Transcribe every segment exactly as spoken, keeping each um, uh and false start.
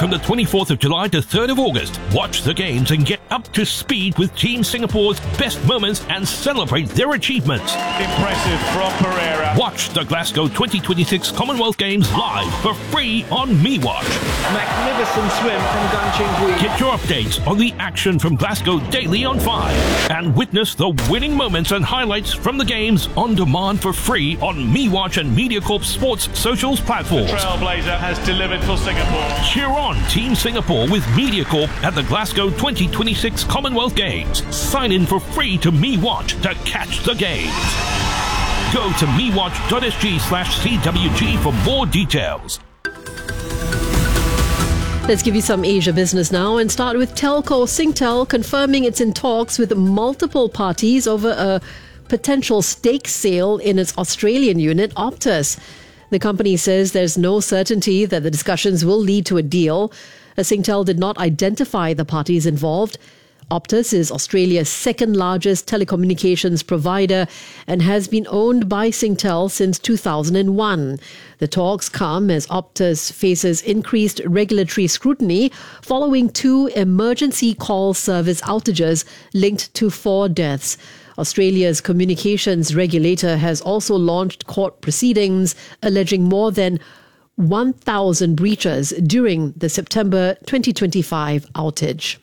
From the twenty-fourth of July to third of August, watch the games and get up to speed with Team Singapore's best moments and celebrate their achievements. Impressive from Pereira. Watch the Glasgow twenty twenty-six Commonwealth Games live for free on MeWatch. Magnificent swim from Gan Ching-Hui. Get your updates on the action from Glasgow daily on five and witness the winning moments and highlights from the games on demand for free on MeWatch and MediaCorp Sports socials platforms. The Trailblazer has delivered for Singapore. Cheer on Team Singapore with MediaCorp at the Glasgow twenty twenty-six Commonwealth Games. Sign in for free to MeWatch to catch the games. Go to mewatch.sg slash CWG for more details. Let's give you some Asia business now and start with telco Singtel confirming it's in talks with multiple parties over a potential stake sale in its Australian unit, Optus. The company says there's no certainty that the discussions will lead to a deal. Singtel did not identify the parties involved. Optus is Australia's second largest telecommunications provider and has been owned by Singtel since two thousand one. The talks come as Optus faces increased regulatory scrutiny following two emergency call service outages linked to four deaths. Australia's communications regulator has also launched court proceedings alleging more than one thousand breaches during the September twenty twenty-five outage.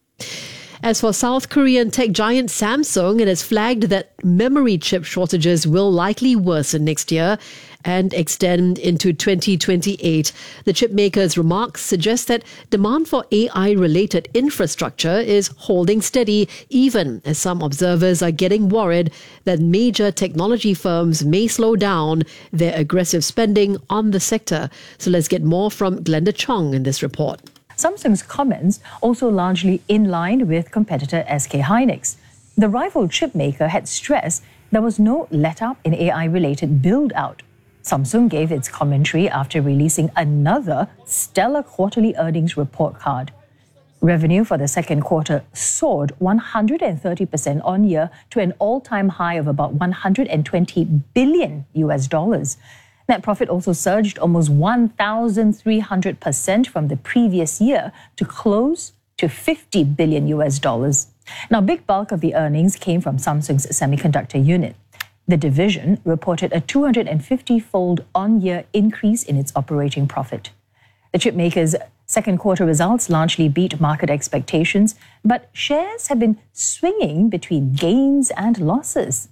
As for South Korean tech giant Samsung, it has flagged that memory chip shortages will likely worsen next year and extend into twenty twenty-eight. The chip maker's remarks suggest that demand for A I-related infrastructure is holding steady, even as some observers are getting worried that major technology firms may slow down their aggressive spending on the sector. So let's get more from Glenda Chong in this report. Samsung's comments also largely in line with competitor S K Hynix. The rival chip maker had stressed there was no let-up in A I-related build-out. Samsung gave its commentary after releasing another stellar quarterly earnings report card. Revenue for the second quarter soared one hundred thirty percent on year to an all-time high of about one hundred twenty billion U S dollars. Net profit also surged almost one thousand three hundred percent from the previous year to close to fifty billion U S dollars. Now, a big bulk of the earnings came from Samsung's semiconductor unit. The division reported a two hundred fifty-fold on-year increase in its operating profit. The chipmaker's second quarter results largely beat market expectations, but shares have been swinging between gains and losses.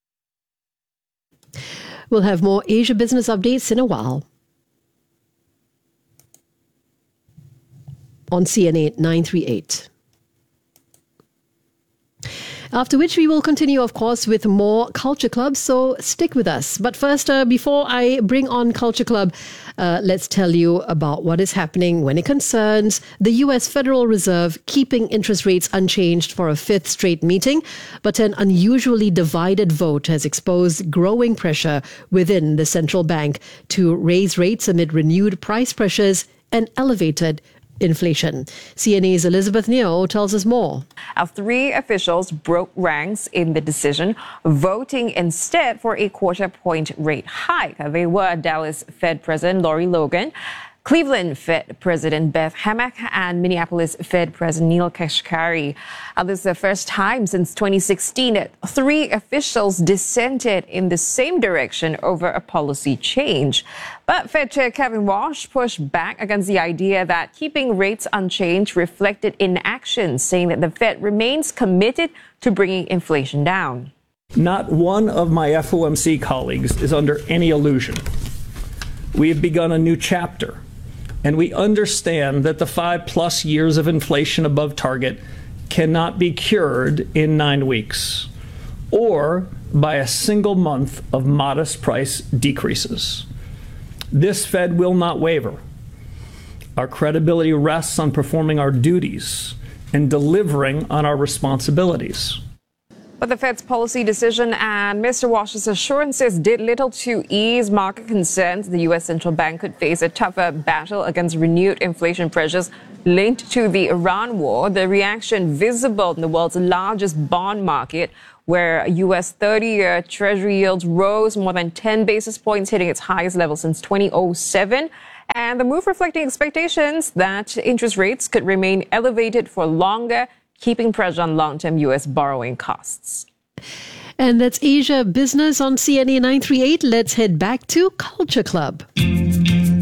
We'll have more Asia business updates in a while. On C N A nine thirty-eight. After which we will continue, of course, with more Culture Club, so stick with us. But first, uh, before I bring on Culture Club, uh, let's tell you about what is happening when it concerns the U S Federal Reserve keeping interest rates unchanged for a fifth straight meeting. But an unusually divided vote has exposed growing pressure within the central bank to raise rates amid renewed price pressures and elevated inflation. C N A's Elizabeth Neo tells us more. Our three officials broke ranks in the decision, voting instead for a quarter point rate hike. They were Dallas Fed President Lori Logan, Cleveland Fed President Beth Hammack, and Minneapolis Fed President Neil Kashkari. Uh, this is the first time since twenty sixteen that three officials dissented in the same direction over a policy change. But Fed Chair Kevin Walsh pushed back against the idea that keeping rates unchanged reflected inaction, saying that the Fed remains committed to bringing inflation down. Not one of my F O M C colleagues is under any illusion. We have begun a new chapter, and we understand that the five plus years of inflation above target cannot be cured in nine weeks or by a single month of modest price decreases. This Fed will not waver. Our credibility rests on performing our duties and delivering on our responsibilities. But the Fed's policy decision and Mister Walsh's assurances did little to ease market concerns. The U S central bank could face a tougher battle against renewed inflation pressures linked to the Iran war. The reaction visible in the world's largest bond market, where U S thirty-year Treasury yields rose more than ten basis points, hitting its highest level since two thousand seven. And the move reflecting expectations that interest rates could remain elevated for longer, keeping pressure on long-term U S borrowing costs. And that's Asia Business on C N A nine thirty-eight. Let's head back to Culture Club.